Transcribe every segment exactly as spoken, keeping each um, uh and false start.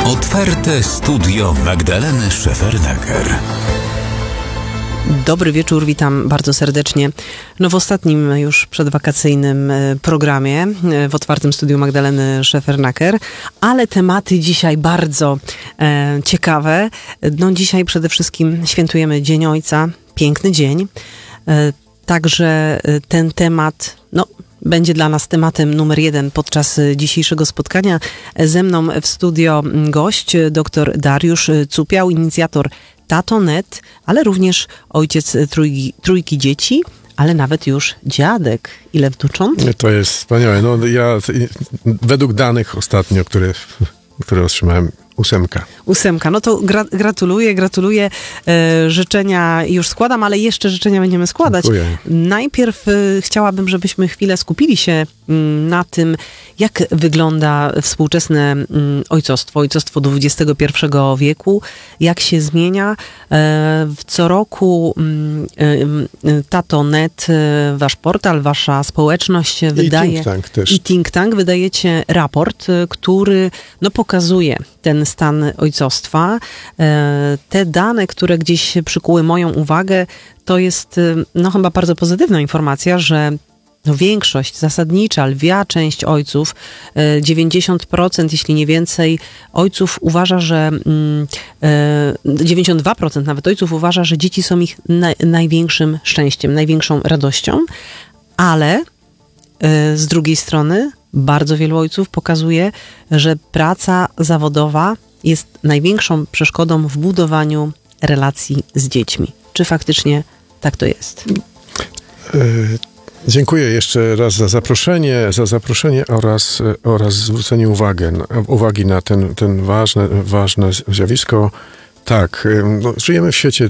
Otwarte studio Magdaleny Szefernaker. Dobry wieczór, witam bardzo serdecznie. No w ostatnim już przedwakacyjnym programie w Otwartym Studiu Magdaleny Szefernaker, ale tematy dzisiaj bardzo e, ciekawe. No dzisiaj przede wszystkim świętujemy Dzień Ojca, piękny dzień. E, także ten temat, no będzie dla nas tematem numer jeden podczas dzisiejszego spotkania. Ze mną w studio gość, dr Dariusz Cupiał, inicjator Tato kropka net, ale również ojciec trójki, trójki dzieci, ale nawet już dziadek. Ile wnucząt? To jest wspaniałe. No, ja według danych ostatnio, które, które otrzymałem, ósemka. Ósemka. No to gra, gratuluję, gratuluję. E, życzenia już składam, ale jeszcze życzenia będziemy składać. Dziękuję. Najpierw e, chciałabym, żebyśmy chwilę skupili się m, na tym, jak wygląda współczesne m, ojcostwo, ojcostwo dwudziestego pierwszego wieku, jak się zmienia. E, co roku m, e, Tato kropka net, e, wasz portal, wasza społeczność wydaje... I Think Tank też. I Think Tank wydajecie raport, który no, pokazuje ten stan ojcostwa. Te dane, które gdzieś przykuły moją uwagę, to jest no chyba bardzo pozytywna informacja, że no większość, zasadnicza, lwia część ojców, dziewięćdziesiąt procent, jeśli nie więcej, ojców uważa, że dziewięćdziesiąt dwa procent nawet ojców uważa, że dzieci są ich na, największym szczęściem, największą radością, ale z drugiej strony bardzo wielu ojców pokazuje, że praca zawodowa jest największą przeszkodą w budowaniu relacji z dziećmi. Czy faktycznie tak to jest? Dziękuję jeszcze raz za zaproszenie, za zaproszenie oraz, oraz zwrócenie uwagi, uwagi na ten, ten ważne, ważne zjawisko. Tak, no, żyjemy w świecie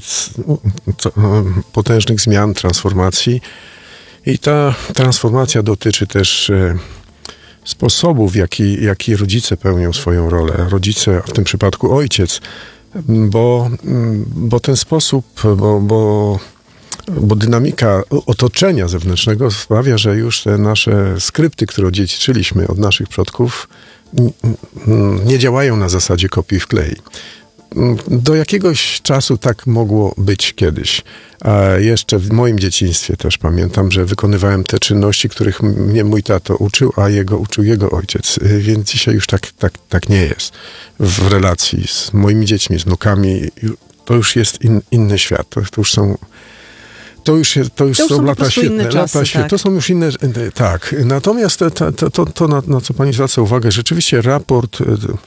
potężnych zmian, transformacji i ta transformacja dotyczy też sposobów, w jaki, jaki rodzice pełnią swoją rolę. Rodzice, w tym przypadku ojciec, bo, bo ten sposób, bo, bo, bo dynamika otoczenia zewnętrznego sprawia, że już te nasze skrypty, które odziedziczyliśmy od naszych przodków, nie działają na zasadzie kopiuj wklej. Do jakiegoś czasu tak mogło być kiedyś. A jeszcze w moim dzieciństwie też pamiętam, że wykonywałem te czynności, których mnie mój tato uczył, a jego uczył jego ojciec. Więc dzisiaj już tak, tak, tak nie jest. W relacji z moimi dziećmi, z wnukami, to już jest in, inny świat. To, to już są... To już, jest, to już, to już są, są lata świetne. Czasy, lata świetne. Tak. To są już inne... Tak. Natomiast to, to, to, to na, na co pani zwraca uwagę, rzeczywiście raport,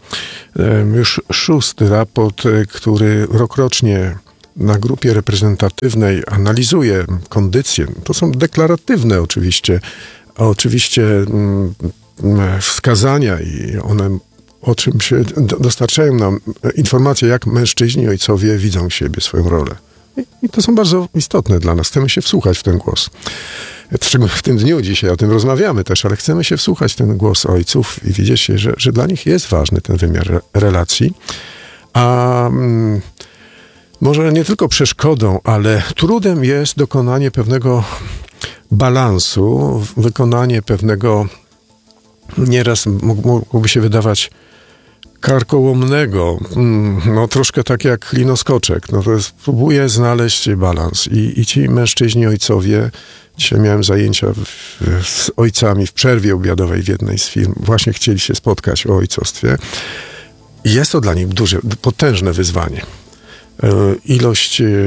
już szósty raport, który rokrocznie na grupie reprezentatywnej analizuje kondycję. To są deklaratywne oczywiście, oczywiście wskazania i one o czym się dostarczają nam informacje, jak mężczyźni, ojcowie widzą siebie, swoją rolę. I to są bardzo istotne dla nas. Chcemy się wsłuchać w ten głos. W tym dniu dzisiaj o tym rozmawiamy też, ale chcemy się wsłuchać w ten głos ojców i widzieć, że, że dla nich jest ważny ten wymiar relacji. A mm, może nie tylko przeszkodą, ale trudem jest dokonanie pewnego balansu, wykonanie pewnego, nieraz mogłoby się wydawać, karkołomnego, no troszkę tak jak linoskoczek. No to jest, próbuję znaleźć balans. I, i ci mężczyźni, ojcowie, dzisiaj miałem zajęcia w, w, z ojcami w przerwie obiadowej w jednej z firm, właśnie chcieli się spotkać o ojcostwie. I jest to dla nich duże, potężne wyzwanie. E, ilość e,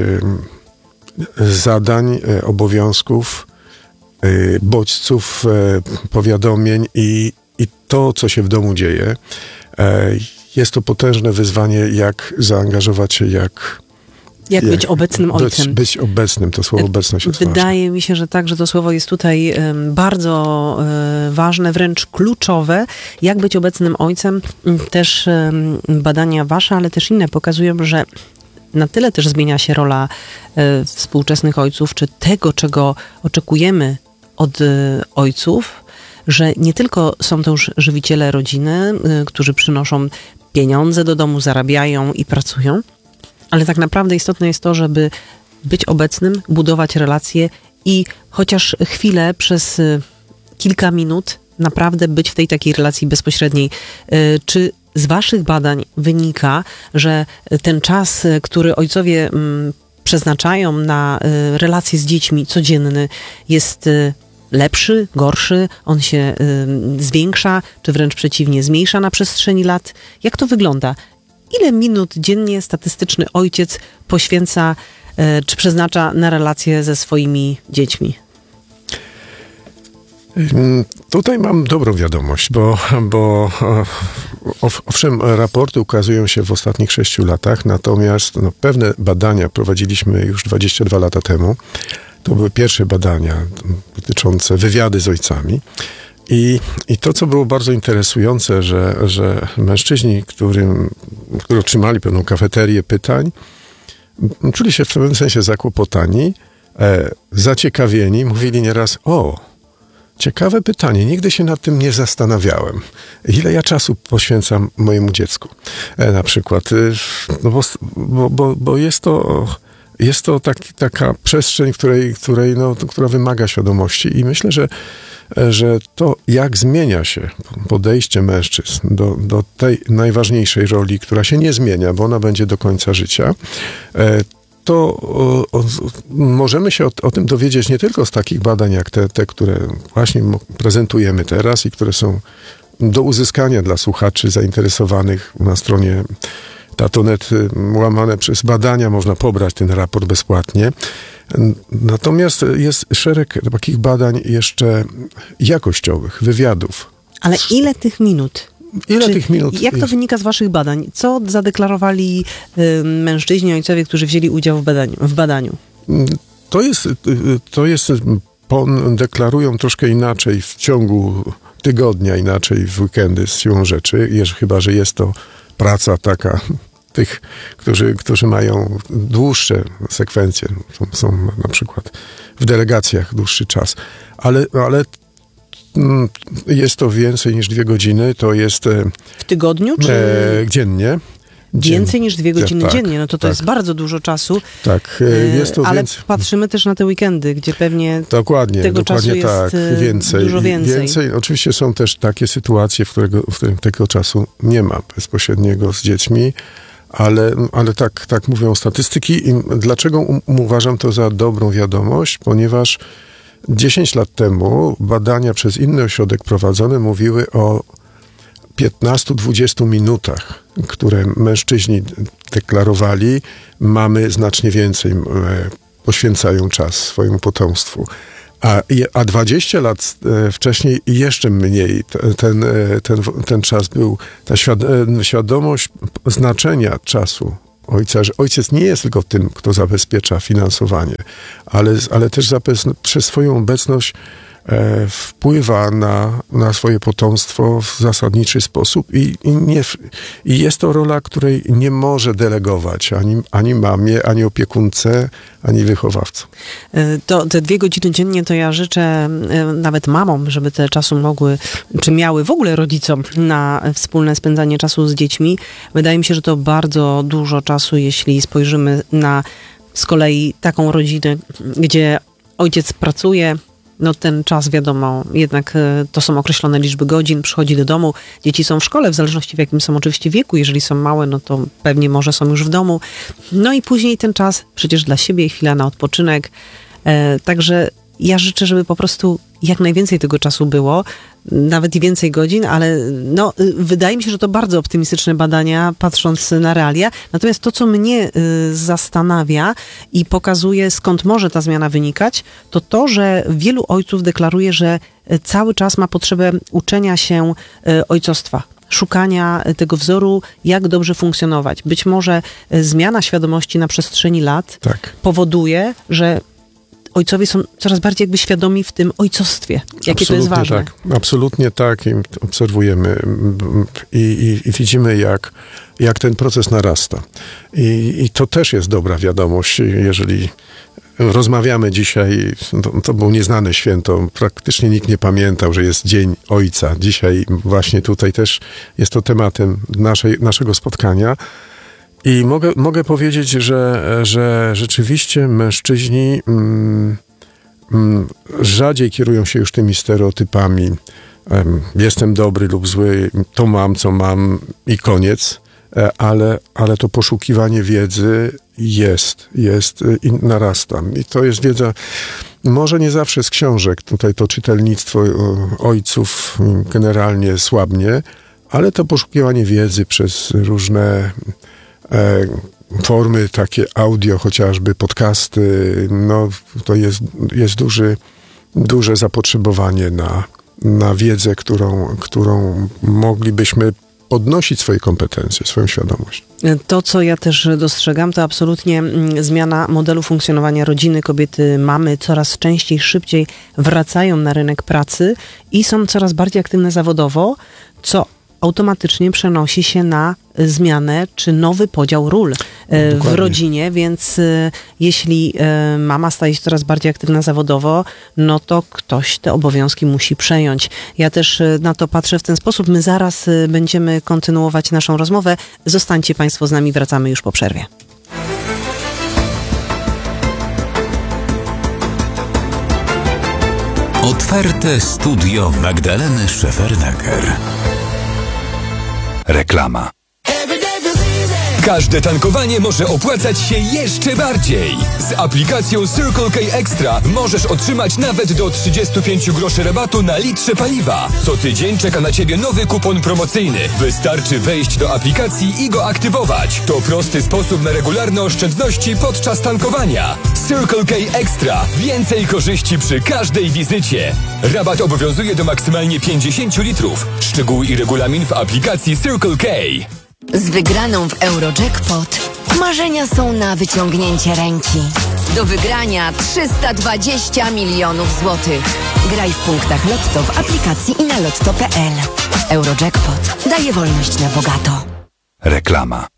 zadań, e, obowiązków, e, bodźców, e, powiadomień i, i to, co się w domu dzieje. Jest to potężne wyzwanie, jak zaangażować się, jak... Jak, jak być obecnym ojcem. Być, być obecnym, to słowo obecność jest Wydaje ważne. mi się, że tak, że to słowo jest tutaj um, bardzo um, ważne, wręcz kluczowe. Jak być obecnym ojcem? Też um, badania wasze, ale też inne pokazują, że na tyle też zmienia się rola um, współczesnych ojców, czy tego, czego oczekujemy od um, ojców, że nie tylko są to już żywiciele rodziny, y, którzy przynoszą pieniądze do domu, zarabiają i pracują, ale tak naprawdę istotne jest to, żeby być obecnym, budować relacje i chociaż chwilę przez y, kilka minut naprawdę być w tej takiej relacji bezpośredniej. Y, czy z waszych badań wynika, że ten czas, który ojcowie mm, przeznaczają na y, relacje z dziećmi codzienny, jest y, lepszy, gorszy, on się y, zwiększa, czy wręcz przeciwnie, zmniejsza na przestrzeni lat? Jak to wygląda? Ile minut dziennie statystyczny ojciec poświęca, y, czy przeznacza na relacje ze swoimi dziećmi? Tutaj mam dobrą wiadomość, bo, bo owszem, raporty ukazują się w ostatnich sześciu latach, natomiast no, pewne badania prowadziliśmy już dwadzieścia dwa lata temu. To były pierwsze badania dotyczące wywiady z ojcami. I, i to, co było bardzo interesujące, że, że mężczyźni, którym, którzy otrzymali pewną kafeterię pytań, czuli się w pewnym sensie zakłopotani, e, zaciekawieni, mówili nieraz: o, ciekawe pytanie, nigdy się nad tym nie zastanawiałem. Ile ja czasu poświęcam mojemu dziecku? E, na przykład, no bo, bo, bo, bo jest to, jest to tak, taka przestrzeń, której, której, no, która wymaga świadomości i myślę, że, że to, jak zmienia się podejście mężczyzn do, do tej najważniejszej roli, która się nie zmienia, bo ona będzie do końca życia, e, to o, o, możemy się o, o tym dowiedzieć nie tylko z takich badań, jak te, te, które właśnie prezentujemy teraz i które są do uzyskania dla słuchaczy zainteresowanych na stronie Tatonet, łamane przez badania, można pobrać ten raport bezpłatnie. Natomiast jest szereg takich badań jeszcze jakościowych, wywiadów. Ale ile tych minut? Ile Czy, tych minut? Jak to jest? wynika z waszych badań? Co zadeklarowali y, mężczyźni, ojcowie, którzy wzięli udział w badaniu? W badaniu? To jest, to jest, deklarują troszkę inaczej w ciągu tygodnia, inaczej w weekendy z siłą rzeczy, jeż, chyba że jest to praca taka tych, którzy, którzy mają dłuższe sekwencje, są, są na przykład w delegacjach dłuższy czas, ale, ale jest to więcej niż dwie godziny, to jest... W tygodniu, czy... E, dziennie. Więcej niż dwie godziny tak, dziennie, no to to tak. jest bardzo dużo czasu. Tak, jest to ale więcej. patrzymy też na te weekendy, gdzie pewnie dokładnie, tego dokładnie czasu tak, jest więcej, dużo więcej. więcej. Oczywiście są też takie sytuacje, w, którego, w którym tego czasu nie ma bezpośredniego z dziećmi, ale, ale tak, tak mówią statystyki. I dlaczego um, uważam to za dobrą wiadomość? Ponieważ dziesięć lat temu badania przez inny ośrodek prowadzone mówiły o piętnastu do dwudziestu minutach, które mężczyźni deklarowali, mamy znacznie więcej, poświęcają czas swojemu potomstwu. A, a dwadzieścia lat wcześniej jeszcze mniej ten, ten, ten czas był, ta świadomość znaczenia czasu ojca, że ojciec nie jest tylko tym, kto zabezpiecza finansowanie, ale, ale też zapewne przez swoją obecność e, wpływa na, na swoje potomstwo w zasadniczy sposób i, i, nie, i jest to rola, której nie może delegować ani, ani mamie, ani opiekunce, ani wychowawcom. To te dwie godziny dziennie to ja życzę nawet mamom, żeby te czasu mogły, czy miały w ogóle rodzicom na wspólne spędzanie czasu z dziećmi. Wydaje mi się, że to bardzo dużo czasu, jeśli spojrzymy na z kolei taką rodzinę, gdzie ojciec pracuje, no ten czas wiadomo, jednak to są określone liczby godzin, przychodzi do domu, dzieci są w szkole, w zależności w jakim są oczywiście wieku, jeżeli są małe, no to pewnie może są już w domu. No i później ten czas przecież dla siebie, chwila na odpoczynek. E, także ja życzę, żeby po prostu jak najwięcej tego czasu było, nawet i więcej godzin, ale no, wydaje mi się, że to bardzo optymistyczne badania, patrząc na realia. Natomiast to, co mnie y, zastanawia i pokazuje, skąd może ta zmiana wynikać, to to, że wielu ojców deklaruje, że cały czas ma potrzebę uczenia się y, ojcostwa. Szukania tego wzoru, jak dobrze funkcjonować. Być może zmiana świadomości na przestrzeni lat tak. powoduje, że ojcowie są coraz bardziej jakby świadomi w tym ojcostwie. Jakie Absolutnie to jest ważne. Tak. Absolutnie tak. I obserwujemy i, i, i widzimy, jak, jak ten proces narasta. I, I to też jest dobra wiadomość, jeżeli rozmawiamy dzisiaj, to, to było nieznane święto, praktycznie nikt nie pamiętał, że jest Dzień Ojca. Dzisiaj właśnie tutaj też jest to tematem naszej, naszego spotkania. I mogę, mogę powiedzieć, że, że rzeczywiście mężczyźni mm, mm, rzadziej kierują się już tymi stereotypami jestem dobry lub zły, to mam, co mam i koniec, ale, ale to poszukiwanie wiedzy jest, jest i narasta. I to jest wiedza, może nie zawsze z książek, tutaj to czytelnictwo ojców generalnie słabnie, ale to poszukiwanie wiedzy przez różne e, formy, takie audio, chociażby podcasty, no to jest, jest duży, duże zapotrzebowanie na, na wiedzę, którą, którą moglibyśmy podnosić swoje kompetencje, swoją świadomość. To, co ja też dostrzegam, to absolutnie zmiana modelu funkcjonowania rodziny. Kobiety, mamy coraz częściej, szybciej wracają na rynek pracy i są coraz bardziej aktywne zawodowo, co automatycznie przenosi się na zmianę czy nowy podział ról e, w rodzinie, więc e, jeśli e, mama staje się coraz bardziej aktywna zawodowo, no to ktoś te obowiązki musi przejąć. Ja też e, na to patrzę w ten sposób. My zaraz e, będziemy kontynuować naszą rozmowę. Zostańcie Państwo z nami, wracamy już po przerwie. Otwarte studio Magdaleny Szefernaker. Reklama. Każde tankowanie może opłacać się jeszcze bardziej. Z aplikacją Circle K Extra możesz otrzymać nawet do trzydzieści pięć groszy rabatu na litrze paliwa. Co tydzień czeka na Ciebie nowy kupon promocyjny. Wystarczy wejść do aplikacji i go aktywować. To prosty sposób na regularne oszczędności podczas tankowania. Circle K Extra. Więcej korzyści przy każdej wizycie. Rabat obowiązuje do maksymalnie pięćdziesiąt litrów. Szczegóły i regulamin w aplikacji Circle K. Z wygraną w Eurojackpot marzenia są na wyciągnięcie ręki. Do wygrania trzysta dwadzieścia milionów złotych. Graj w punktach Lotto w aplikacji i na lotto kropka p l. Eurojackpot daje wolność na bogato. Reklama.